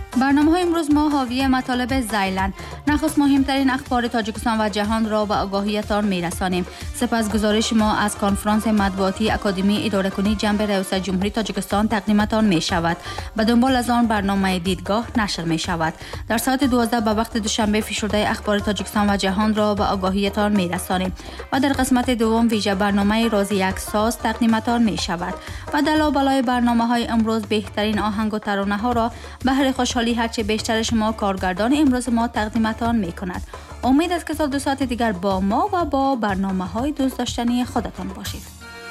برنامه امروز ما حاوی مطالب زیلند. نخست مهمترین اخبار تاجیکستان و جهان را به آگاهیتان میرسانیم. سپس گزارش ما از کنفرانس مطبوعاتی اکادمی اداره کنی جنب ریاست جمهوری تاجیکستان تقدیمتان می شود. به دنبال از آن برنامه دیدگاه نشر می شود. در ساعت 12 به وقت دوشنبه فشرده اخبار تاجیکستان و جهان را به آگاهیتان میرسانیم و در قسمت دوم ویژه برنامه راز یک ساز تقدیمتان می شود. و دلا بالای برنامه‌های امروز بهترین آهنگ و ترانه ها را بهر خوشحالی هرچه بیشتر شما کارگردان امروز ما تقدیمتان می کند. امید است که تا 2 ساعت دیگر با ما و با برنامه‌های دوست داشتنی خودتان باشید.